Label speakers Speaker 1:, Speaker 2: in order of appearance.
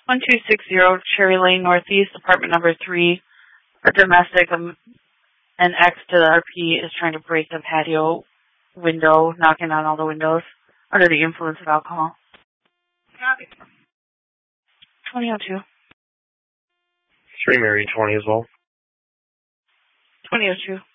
Speaker 1: 1260 Cherry Lane Northeast, apartment number 3. A domestic, an ex to the RP is trying to break the patio window, knocking on all the windows under the influence of alcohol. 2002.
Speaker 2: 3 Mary 20 as well.
Speaker 1: 2002.